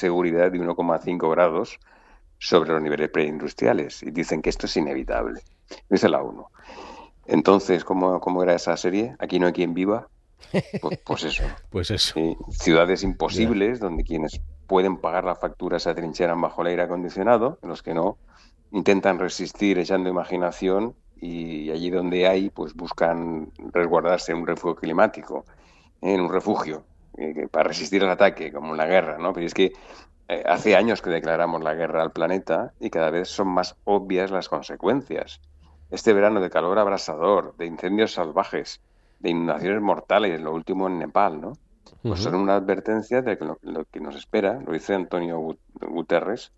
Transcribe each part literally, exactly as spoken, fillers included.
seguridad de uno coma cinco grados sobre los niveles preindustriales. Y dicen que esto es inevitable. Esa es la ONU. Entonces, ¿cómo, cómo era esa serie? Aquí no hay quien viva. Pues, pues eso. Pues eso. Sí, ciudades Ya. imposibles donde quienes pueden pagar la factura se atrincheran bajo el aire acondicionado, los que no intentan resistir echando imaginación y allí donde hay, pues buscan resguardarse en un refugio climático, en un refugio, eh, para resistir el ataque, como en la guerra, ¿no? Pero es que eh, hace años que declaramos la guerra al planeta y cada vez son más obvias las consecuencias. Este verano de calor abrasador, de incendios salvajes, de inundaciones mortales, lo último en Nepal, ¿no? Pues son Ujú. una advertencia de que lo, lo que nos espera, lo dice Antonio Guterres,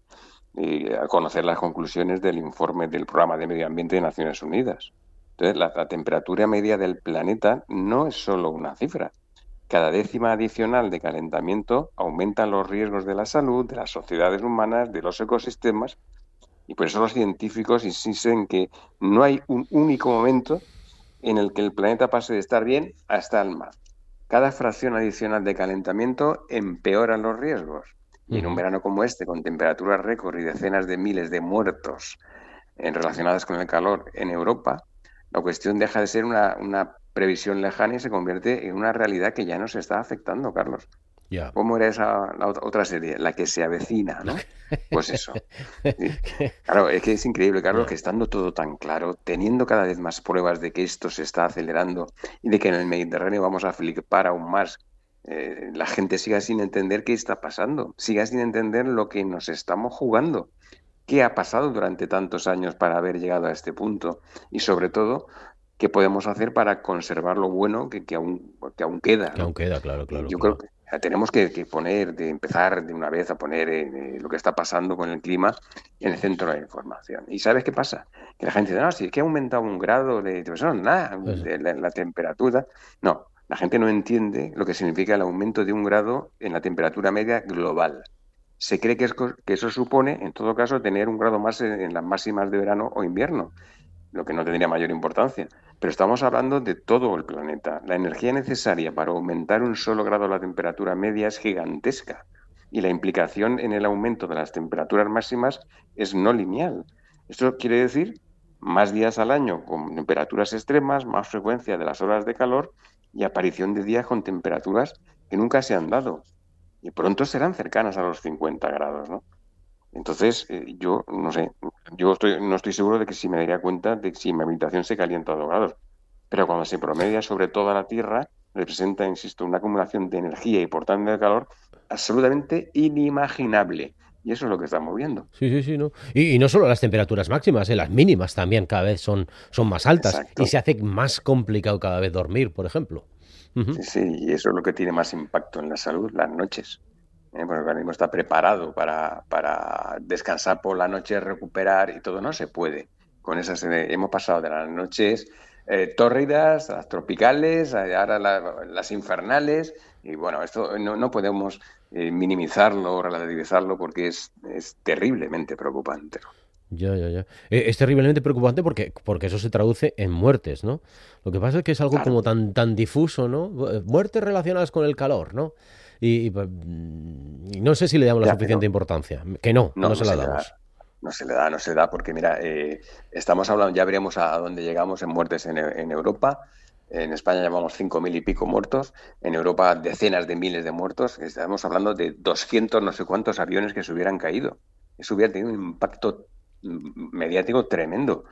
y al conocer las conclusiones del informe del Programa de Medio Ambiente de Naciones Unidas. Entonces, la, la temperatura media del planeta no es solo una cifra. Cada décima adicional de calentamiento aumenta los riesgos de la salud, de las sociedades humanas, de los ecosistemas, y por eso los científicos insisten en que no hay un único momento en el que el planeta pase de estar bien a estar mal. Cada fracción adicional de calentamiento empeora los riesgos. Y en un Ujú. verano como este, con temperaturas récord y decenas de miles de muertos en relacionadas con el calor en Europa, la cuestión deja de ser una, una previsión lejana y se convierte en una realidad que ya nos está afectando, Carlos. Ya. ¿Cómo era esa la otra serie? La que se avecina, ¿no? Pues eso. Sí. Claro, es que es increíble, Carlos, que Ya. estando todo tan claro, teniendo cada vez más pruebas de que esto se está acelerando y de que en el Mediterráneo vamos a flipar aún más, eh, la gente siga sin entender qué está pasando, siga sin entender lo que nos estamos jugando, qué ha pasado durante tantos años para haber llegado a este punto y sobre todo, qué podemos hacer para conservar lo bueno que, que aún, que aún queda, Que aún ¿no? queda, claro, Eh, claro, yo creo claro. que tenemos que, que poner, de empezar de una vez a poner eh, lo que está pasando con el clima en el centro de la información. ¿Y sabes qué pasa? Que la gente dice, no, si es que ha aumentado un grado de, pues no, nada, Eso. de la, la temperatura. No, la gente no entiende lo que significa el aumento de un grado en la temperatura media global. Se cree que, es, que eso supone, en todo caso, tener un grado más en, en las máximas de verano o invierno, lo que no tendría mayor importancia. Pero estamos hablando de todo el planeta. La energía necesaria para aumentar un solo grado la temperatura media es gigantesca y la implicación en el aumento de las temperaturas máximas es no lineal. Esto quiere decir más días al año con temperaturas extremas, más frecuencia de las horas de calor y aparición de días con temperaturas que nunca se han dado. Y pronto serán cercanas a los cincuenta grados, ¿no? Entonces, eh, yo no sé, yo estoy, no estoy seguro de que si me daría cuenta de que si mi habitación se calienta a dos grados, pero cuando se promedia sobre toda la Tierra, representa, insisto, una acumulación de energía y por tanto de calor absolutamente inimaginable. Y eso es lo que estamos viendo. Sí, sí, sí, ¿no? Y, y no solo las temperaturas máximas, ¿eh? Las mínimas también cada vez son, son más altas y Exacto. se hace más complicado cada vez dormir, por ejemplo. Ujú. Sí, sí, y eso es lo que tiene más impacto en la salud, las noches. ¿Eh? Porque el organismo está preparado para, para descansar por la noche, recuperar y todo no se puede. Con esas eh, hemos pasado de las noches eh, tórridas a las tropicales, a- ahora la- las infernales, y bueno, esto no, no podemos eh, minimizarlo, relativizarlo, porque es, es terriblemente preocupante. Ya, ya, ya. Eh, Es terriblemente preocupante porque, porque eso se traduce en muertes, ¿no? Lo que pasa es que es algo Claro, como tan, tan difuso, ¿no? Eh, Muertes relacionadas con el calor, ¿no? Y, y, pues, mm, y no sé si le damos la ya, pero suficiente importancia. Que no, que no, no no se la se le da. damos. No se le da, no se le da, porque mira, eh, estamos hablando, ya veremos a dónde llegamos en muertes en, en Europa. En España llevamos cinco mil y pico muertos, en Europa decenas de miles de muertos. Estamos hablando de doscientos no sé cuántos aviones que se hubieran caído. Eso hubiera tenido un impacto mm, mediático tremendo,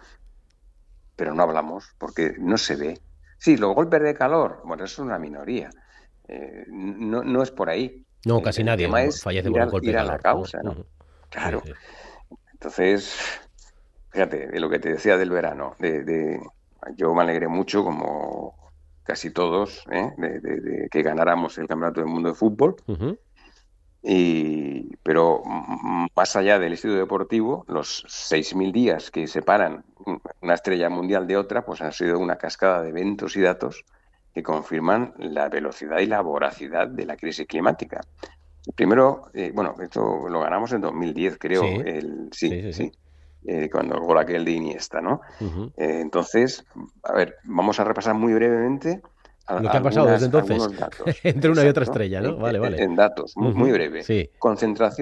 pero no hablamos porque no se ve. Sí, los golpes de calor, bueno, eso es una minoría. Eh, no, no es por ahí. No, El, casi el nadie tema mu- es fallece ir por un a, golpe de ir a la calor, ¿no? causa, ¿no? Ujú. Sí, Claro. sí. Entonces, fíjate, de lo que te decía del verano, de, de- yo me alegré mucho, como casi todos, ¿eh? de, de- de que ganáramos el Campeonato del Mundo de Fútbol. Ujú. Y, pero mm, más allá del éxito deportivo, los seis mil días que separan una estrella mundial de otra, pues han sido una cascada de eventos y datos que confirman la velocidad y la voracidad de la crisis climática. Primero, eh, bueno, esto lo ganamos en dos mil diez, creo, Sí, el, sí, sí, sí, sí. sí, eh, cuando el gol aquel de Iniesta, ¿no? Ujú. Eh, entonces, a ver, vamos a repasar muy brevemente a- Lo que ha pasado desde algunas, entonces, algunos datos. entre una y otra Exacto, estrella, en, ¿no? Vale, vale. en- en datos, muy, muy Ujú. breve. Sí. Concentración